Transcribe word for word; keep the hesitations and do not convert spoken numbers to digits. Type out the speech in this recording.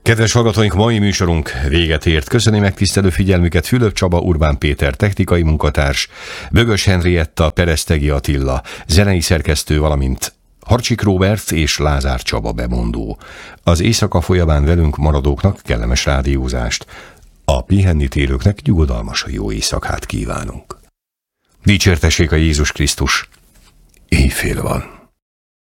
Kedves hallgatóink, mai műsorunk véget ért. Köszöni megtisztelő figyelmüket Fülöp Csaba, Urbán Péter technikai munkatárs, Bögös Henrietta, Peresztegi Attila, zenei szerkesztő, valamint Harcsik Róbert és Lázár Csaba bemondó. Az éjszaka folyamán velünk maradóknak kellemes rádiózást. A pihenni térőknek nyugodalmas jó éjszakát kívánunk. Dicsértessék a Jézus Krisztus! Éjfél van.